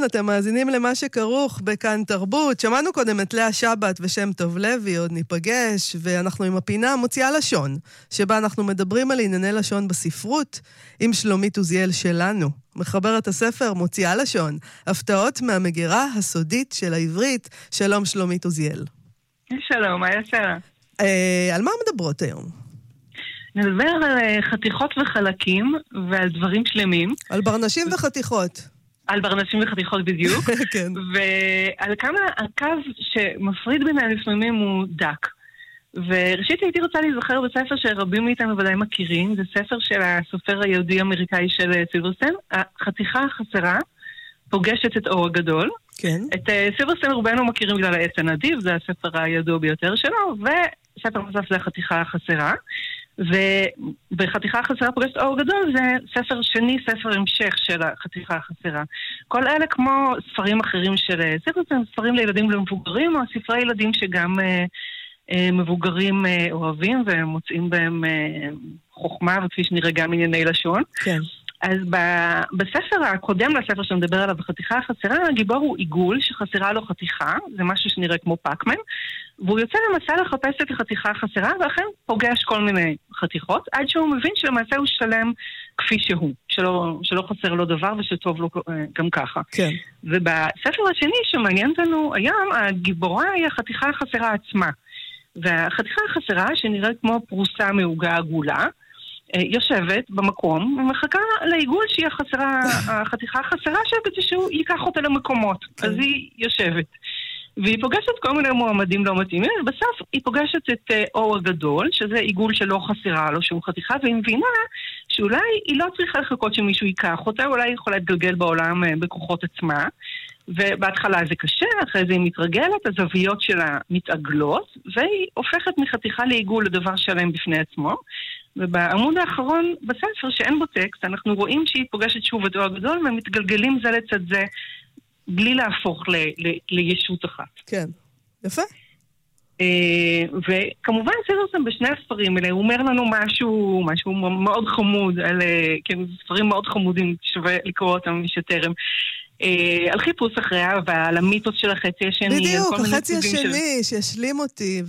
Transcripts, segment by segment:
אתם מאזינים למה שכרוך בכאן תרבות. שמענו קודם את לאה שבת ושם טוב לוי, עוד ניפגש, ואנחנו עם הפינה מוציאה לשון, שבה אנחנו מדברים על ענייני לשון בספרות, עם שלומית עוזיאל שלנו, מחברת הספר מוציאה לשון, הפתעות מהמגירה הסודית של העברית. שלום שלומית עוזיאל. שלום, מה יצא? על מה מדברות היום? נדבר על חתיכות וחלקים ועל דברים שלמים. על ברנשים וחתיכות. על ברנשים וחתיכות בדיוק. כן. ועל כמה הקו שמפריד ביניהם לפעמים הוא דק. וראשית הייתי רוצה להיזכר בספר שרבים מאיתנו ודאי מכירים, זה ספר של הסופר היהודי-אמריקאי של סילברסטיין, החתיכה החסרה פוגשת את אור הגדול. כן. את סילברסטיין רובנו מכירים בגלל העץ הנדיב, זה הספר הידוע ביותר שלו, וספר נוסף זה החתיכה החסרה. ובחתיכה החסרה פוגשת אור גדול זה ספר שני, ספר המשך של החתיכה החסרה. כל אלה כמו ספרים אחרים של סילברסטיין, ספרים לילדים ולמבוגרים, או ספרי ילדים שגם מבוגרים אוהבים ומוצאים בהם חוכמה, וכפי שנראה גם ענייני לשון. כן. אז בספר הקודם לספר שמדבר עליו בחתיכה החסרה, הגיבור הוא עיגול שחסרה לו חתיכה, זה משהו שנראה כמו פאקמן, והוא יוצא למסע לחפש את החתיכה החסרה, ואכן פוגש כל מיני חתיכות, עד שהוא מבין שלמעשה הוא שלם כפי שהוא, שלא חסר לו דבר ושטוב לו גם ככה. כן. ובספר השני שמעניין אותנו היום, הגיבורה היא החתיכה החסרה עצמה. והחתיכה החסרה, שנראית כמו פרוסה מעוגה עגולה, יושבת במקום ומחכה לעיגול שהיא החתיכה החסרה כדי שהוא ייקח אותה למקומות. אז היא יושבת. והיא פוגשת כל מיני מועמדים לא מתאימים, ובסוף היא פוגשת את אור הגדול, שזה עיגול שלא חסרה לו שום חתיכה, והיא מבינה שאולי היא לא צריכה לחכות שמישהו ייקח אותה, אולי היא יכולה להתגלגל בעולם בכוחות עצמה, ובהתחלה זה קשה, אחרי זה היא מתרגלת, הזוויות שלה מתעגלות, והיא הופכת מחתיכה לעיגול לדבר שלם בפני עצמו, ובעמוד האחרון בספר שאין בו טקסט, אנחנו רואים שהיא פוגשת שוב את אור הגדול, ומתגלגלים זה לצד זה, בלי להפוך לישות אחת. כן, יפה. וכמובן סילברסטיין בשני הספרים האלה, הוא אומר לנו משהו מאוד חמוד, כן, ספרים מאוד חמודים, שווה לקרוא אותם משטרם. על חיפוש אחרי אהבה, על המיתוס של החצי השני. בדיוק, החצי השני שהשלים אותי,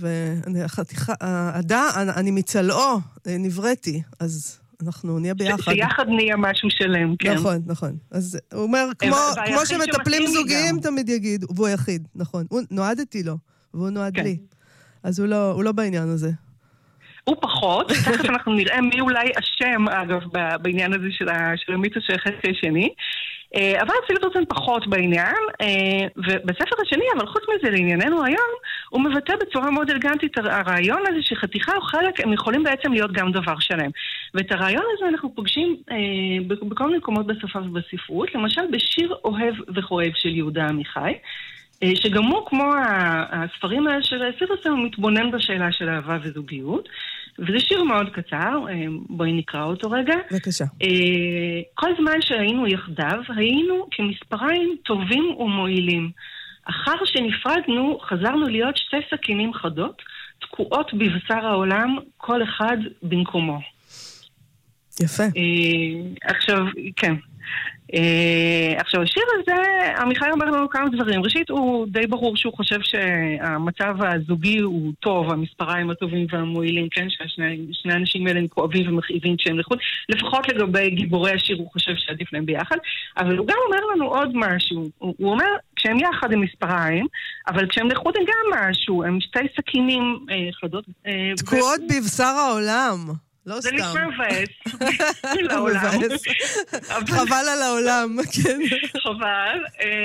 אני מצלעו, נבראתי, אז אנחנו נהיה ביחד. שיחד נהיה משהו שלם, כן. נכון, נכון. אז הוא אומר, כמו שמטפלים זוגיים תמיד יגיד, והוא היחיד, נכון. נועדתי לו, והוא נועד לי. אז הוא לא בעניין הזה. הוא פחות, תכף אנחנו נראה מי אולי אשם, אגב, בעניין הזה של המיתוס של החצי השני. אבל סילברסטיין פחות בעניין, ובספר השני, אבל חוץ מזה לענייננו היום, הוא מבטא בצורה מאוד אלגנטית הרעיון הזה שחתיכה או חלק הם יכולים בעצם להיות גם דבר שלם. ואת הרעיון הזה אנחנו פוגשים בכל מיני מקומות בשפה ובספרות, למשל בשיר אוהב וחואב של יהודה עמיחי, שגם הוא כמו הספרים האלה של סילברסטיין הוא מתבונן בשאלה של אהבה וזוגיות, וזה שיר מאוד קצר, בואי נקרא אותו רגע. בבקשה. כל זמן שהיינו יחדיו, היינו כמספריים טובים ומועילים. אחר שנפרדנו, חזרנו להיות שתי סכינים חדות, תקועות בבשר העולם, כל אחד במקומו. יפה. עכשיו, כן. עכשיו, השיר הזה, עמיחי אומר לנו כמה דברים. ראשית, הוא די ברור שהוא חושב שהמצב הזוגי הוא טוב, המספריים הטובים והמועילים, כן? ששני אנשים האלה הם כואבים ומכאיבים כשהם לחוד. לפחות לגבי גיבורי השיר הוא חושב שעדיף להם ביחד. אבל הוא גם אומר לנו עוד משהו. הוא אומר, כשהם יחד הם מספריים, אבל כשהם לחוד הם גם משהו. הם שתי סכינים חדות. תקועות בבשר העולם. לא זה סתם. נשמע מבאס לעולם. חבל על העולם, כן. חבל.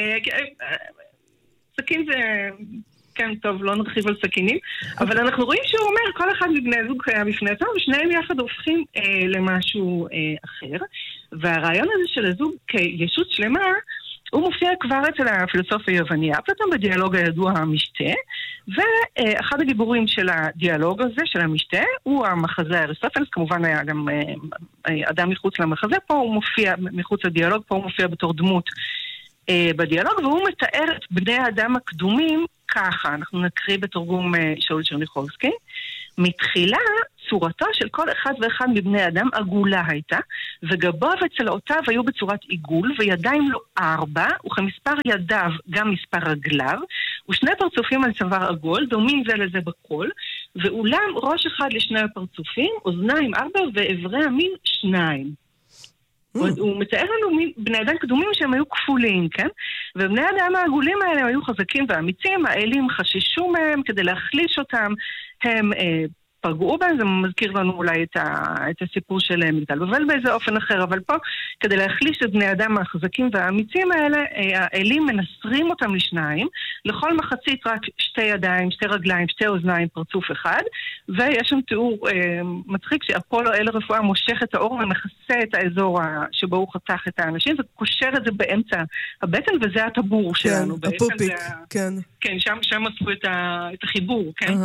סכין זה, כן, טוב, לא נרחיב על סכינים, אבל אנחנו רואים שהוא אומר, כל אחד מבני זוג קיים בפני עצמו, ושניהם יחד הופכים למשהו אחר. והרעיון הזה של הזוג כישות שלמה, הוא מופיע כבר אצל הפילוסוף היווני אפלטון בדיאלוג הידוע המשתה, ואחד הגיבורים של הדיאלוג הזה, של המשתה, הוא המחזה אריסטופנס, כמובן היה גם אדם מחוץ למחזה, פה הוא מופיע, מחוץ לדיאלוג, פה הוא מופיע בתור דמות בדיאלוג, והוא מתאר את בני האדם הקדומים ככה, אנחנו נקריא בתרגום שאול צ'רניחובסקי, מתחילה צורתו של כל אחד ואחד מבני אדם עגולה הייתה, וגבו וצלעותיו היו בצורת עיגול, וידיים לו 4, וכמספר ידיו גם מספר רגליו, ושני פרצופים על צוואר עגול, דומים זה לזה בכל, ואולם ראש אחד לשני הפרצופים, אוזניים 4 ואיברי המין 2. הוא מתאר לנו בני אדם קדומים שהם היו כפולים, כן? ובני אדם העגולים האלה היו חזקים ואמיצים, האלים חששו מהם כדי להחליש אותם, הם פגעו בהם, זה מזכיר לנו אולי את הסיפור של מגדל בבל באיזה אופן אחר, אבל פה, כדי להחליש את בני אדם החזקים והאמיצים האלה, האלים מנסרים אותם לשניים, לכל מחצית רק 2 ידיים, 2 רגליים, 2 אוזניים, פרצוף אחד, ויש שם תיאור מצחיק שאפולו אל הרפואה מושך את האור ומכסה את האזור שבו הוא חתך את האנשים, וקושר את זה באמצע הבטן, וזה הטבור שלנו. כן, הפופיק, כן. כן, שם עשו את החיבור, כן?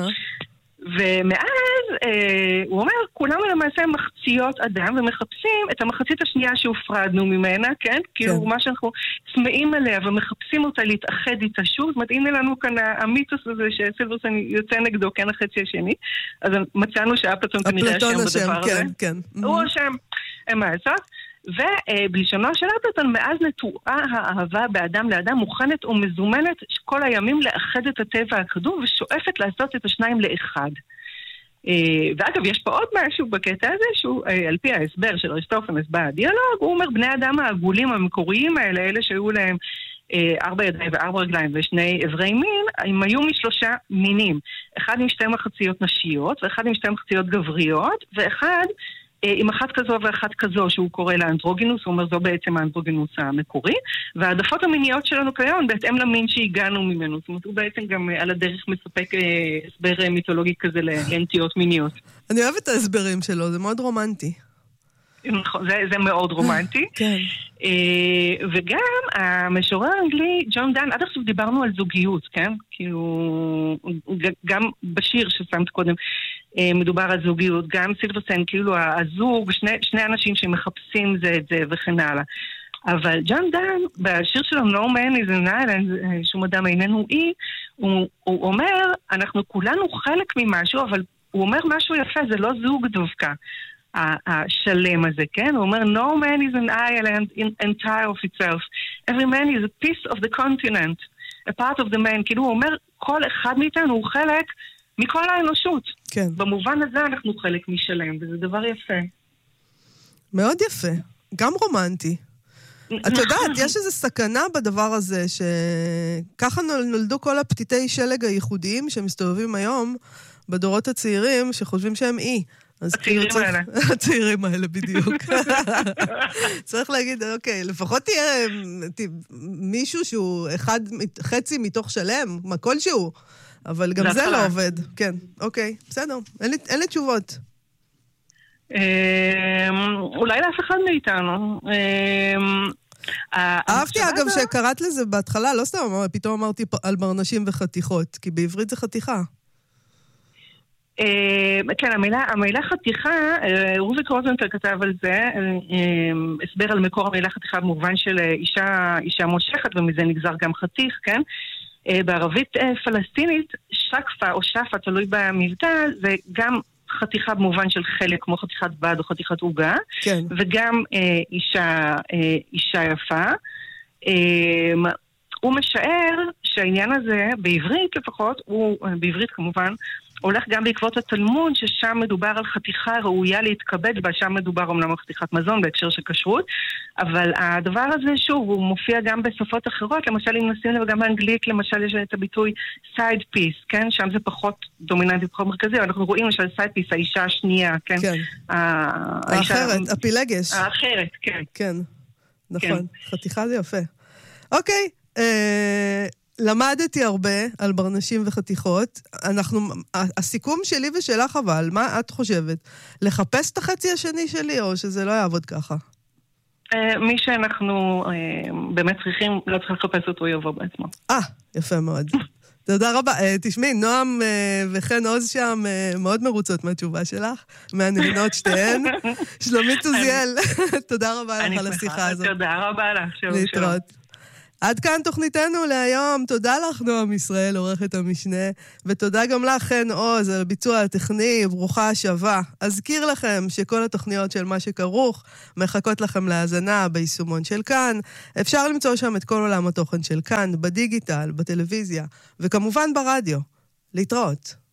ומאז, הוא אומר, כולנו למעשה מחציות אדם, ומחפשים את המחצית השנייה שהופרדנו ממנה, כן? כאילו מה שאנחנו צמאים עליה ומחפשים אותה להתאחד איתה שוב, מתאים לנו כאן המיתוס הזה שסילברסון יוצא נגדו, כן, החצי השני, אז מצאנו שאפלטון כנראה השם בדבר הזה. כן. הוא השם, אין מה לעשות. ובלשונו של אפלטון, מאז נטועה האהבה באדם לאדם מוכנת ומזומנת כל הימים לאחד את הטבע הקדום ושואפת לעשות את השניים לאחד. ואגב, יש פה עוד משהו בקטע הזה, שהוא על פי ההסבר של אריסטופנס בדיאלוג, הוא אומר בני אדם העגולים המקוריים האלה, אלה שהיו להם 4 ידיים ו4 רגליים ו2 איברי מין, הם היו מ3 מינים. אחד עם 2 מחציות נשיות, ואחד עם 2 מחציות גבריות, ואחד עם אחת כזו ואחת כזו שהוא קורא לאנדרוגינוס, הוא אומר זו בעצם האנדרוגינוס המקורי, והעדפות המיניות שלנו כיום בהתאם למין שהגענו ממנו, זאת אומרת הוא בעצם גם על הדרך מספק הסבר מיתולוגי כזה לנטיות מיניות. אני אוהבת את ההסברים שלו, זה מאוד רומנטי. נכון, זה מאוד רומנטי. כן. וגם המשורר האנגלי, ג'ון דן, עד עכשיו דיברנו על זוגיות, כן? כאילו, גם בשיר ששמת קודם, מדובר על זוגיות, גם סילברסטיין, כאילו הזוג, שני אנשים שמחפשים זה את זה וכן הלאה. אבל ג'ון דן, בשיר שלו No Man is an Island, שום אדם איננו אי, הוא אומר, אנחנו כולנו חלק ממשהו, אבל הוא אומר משהו יפה, זה לא זוג דווקא. השלם הזה, כן? הוא אומר, no man is an island entire of itself. Every man is a piece of the continent. A part of the man. כאילו הוא אומר, כל אחד מאיתנו הוא חלק מכל האנושות. כן. במובן הזה אנחנו חלק משלם, וזה דבר יפה. מאוד יפה. גם רומנטי. את יודעת, יש איזו סכנה בדבר הזה, שככה נולדו כל הפתיתי שלג הייחודיים שמסתובבים היום בדורות הצעירים, שחושבים שהם אי. הצעירים האלה. הצעירים האלה, בדיוק. צריך להגיד, אוקיי, לפחות תהיה מישהו שהוא חצי מתוך שלם, מה כלשהו, אבל גם זה לא עובד. כן, אוקיי, בסדר. אין לי תשובות. אולי לאף אחד מאיתנו. אהבתי אגב שקראת לזה בהתחלה, לא סתם, פתאום אמרתי על ברנשים וחתיכות, כי בעברית זה חתיכה. כן, המילה חתיכה, רוביק רוזנטל כתב על זה, הסבר על מקור המילה חתיכה במובן של אישה מושכת, ומזה נגזר גם חתיך, כן? בערבית פלסטינית, שקפה או שפה, תלוי במבטא, זה גם חתיכה במובן של חלק, כמו חתיכת בד או חתיכת עוגה, כן. וגם אישה יפה. הוא משער שהעניין הזה, בעברית לפחות, בעברית כמובן, הולך גם בעקבות התלמוד, ששם מדובר על חתיכה ראויה להתכבד בה, שם מדובר אמנם על חתיכת מזון בהקשר של כשרות, אבל הדבר הזה שוב, הוא מופיע גם בשפות אחרות, למשל אם נשים לב גם באנגלית, למשל יש את הביטוי side piece, כן? שם זה פחות דומיננטי, פחות מרכזי, אבל אנחנו רואים למשל side piece, האישה השנייה, כן? כן. האחרת, הפילגש. האחרת, כן. כן, נכון. חתיכה זה יפה. אוקיי, למדתי הרבה על ברנשים וחתיכות. הסיכום שלי ושלך אבל, מה את חושבת? לחפש את החצי השני שלי או שזה לא יעבוד ככה? מי שאנחנו באמת צריכים, לא צריך לחפש אותו, יבוא בעצמו. יפה מאוד. תודה רבה. תשמעי, נועם וכן עוז שם מאוד מרוצות מהתשובה שלך, מהנהנות שתיהן. שלומית עוזיאל, תודה רבה לך על השיחה הזאת. תודה רבה לך. להתראות. עד כאן תוכניתנו להיום. תודה לך, נועם ישראל, עורכת המשנה, ותודה גם לך, חן עוז, על הביצוע הטכני, ברוכה השבה. אזכיר לכם שכל התוכניות של מה שכרוך מחכות לכם להאזנה ביישומון של כאן. אפשר למצוא שם את כל עולם התוכן של כאן, בדיגיטל, בטלוויזיה, וכמובן ברדיו. להתראות.